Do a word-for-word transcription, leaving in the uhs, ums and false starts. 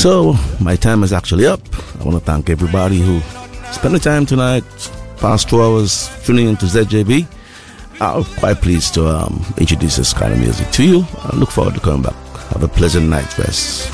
So, my time is actually up. I want to thank everybody who spent the time tonight, past two hours, tuning into Z J B. I'm quite pleased to um, introduce this kind of music to you. I look forward to coming back. Have a pleasant night's rest.